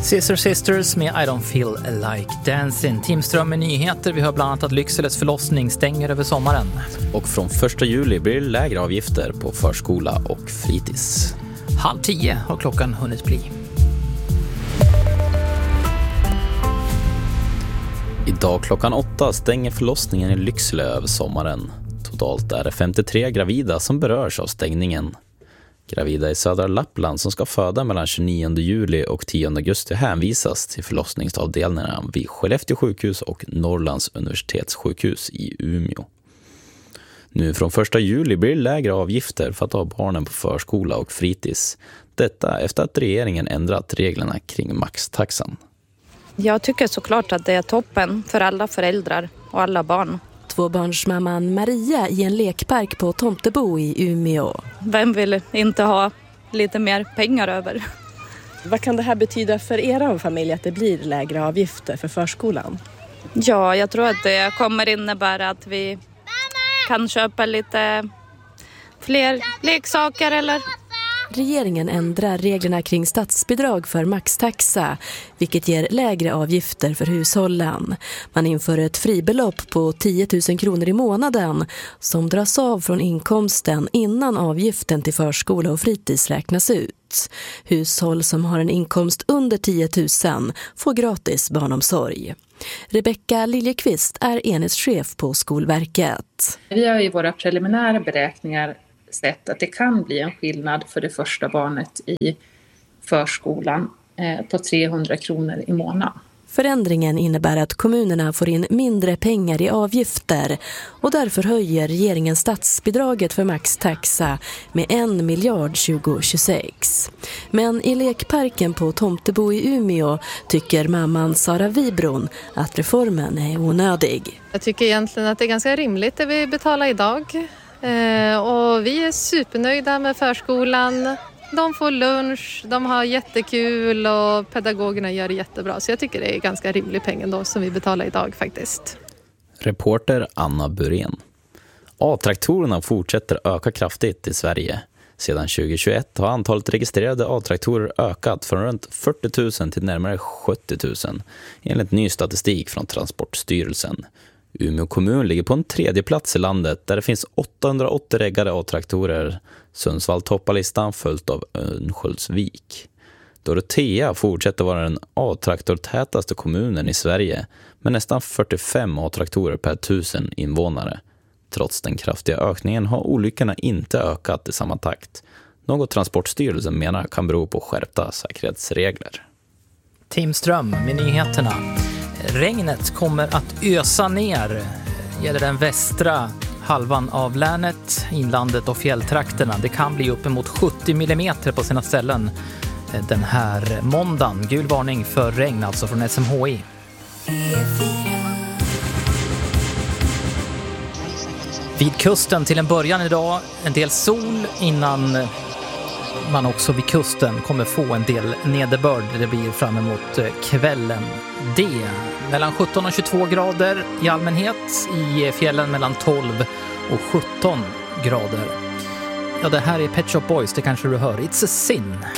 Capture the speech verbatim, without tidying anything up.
Sister Sisters med I don't feel like dancing. Teamström med nyheter. Vi hör bland annat att Lyckseles förlossning stänger över sommaren. Och från första juli blir det lägre avgifter på förskola och fritids. Halv tio har klockan hunnit bli. Idag klockan åtta stänger förlossningen i Lycksele över sommaren. Totalt är det femtiotre gravida som berörs av stängningen. Gravida i södra Lappland som ska föda mellan tjugonionde juli och tionde augusti hänvisas till förlossningsavdelningarna vid Skellefteå sjukhus och Norrlands universitetssjukhus i Umeå. Nu från första juli blir det lägre avgifter för att ha barnen på förskola och fritids. Detta efter att regeringen ändrat reglerna kring maxtaxan. Jag tycker såklart att det är toppen för alla föräldrar och alla barn. Tvåbarnsmamman Maria i en lekpark på Tomtebo i Umeå. Vem vill inte ha lite mer pengar över? Vad kan det här betyda för er familj att det blir lägre avgifter för förskolan? Ja, jag tror att det kommer innebära att vi kan köpa lite fler leksaker eller... Regeringen ändrar reglerna kring statsbidrag för maxtaxa, vilket ger lägre avgifter för hushållen. Man inför ett fribelopp på tio tusen kronor i månaden som dras av från inkomsten innan avgiften till förskola och fritids räknas ut. Hushåll som har en inkomst under tio tusen får gratis barnomsorg. Rebecka Liljekvist är enhetschef på Skolverket. Vi har i våra preliminära beräkningar sett att det kan bli en skillnad för det första barnet i förskolan på trehundra kronor i månaden. Förändringen innebär att kommunerna får in mindre pengar i avgifter och därför höjer regeringen statsbidraget för maxtaxa med en miljard tjugohundratjugosex. Men i lekparken på Tomtebo i Umeå tycker mamman Sara Vibron att reformen är onödig. Jag tycker egentligen att det är ganska rimligt det vi betalar idag. Eh, och vi är supernöjda med förskolan. De får lunch, de har jättekul och pedagogerna gör det jättebra. Så jag tycker det är ganska rimlig pengen då som vi betalar idag faktiskt. Reporter Anna Burén. A-traktorerna fortsätter öka kraftigt i Sverige. Sedan tjugohundratjugoett har antalet registrerade A-traktorer ökat från runt fyrtio tusen till närmare sjuttio tusen enligt ny statistik från Transportstyrelsen. Umeå kommun ligger på en tredje plats i landet där det finns åttahundraåttio reggade A-traktorer. Sundsvall toppar listan följt av Örnsköldsvik. Dorotea fortsätter vara den A-traktortätaste kommunen i Sverige med nästan fyrtiofem A-traktorer per tusen invånare. Trots den kraftiga ökningen har olyckorna inte ökat i samma takt. Något Transportstyrelsen menar kan bero på skärpta säkerhetsregler. Teamström med nyheterna. Regnet kommer att ösa ner. Gäller den västra halvan av länet, inlandet och fjälltrakterna. Det kan bli uppemot sjuttio millimeter på sina ställen den här måndagen. Gul varning för regn alltså från S M H I. Vid kusten till en början idag en del sol innan man också vid kusten kommer få en del nederbörd. Det blir fram emot kvällen. Det mellan sjutton och tjugotvå grader i allmänhet, i fjällen mellan tolv och sjutton grader. Ja, det här är Pet Shop Boys, det kanske du hör. It's a sin.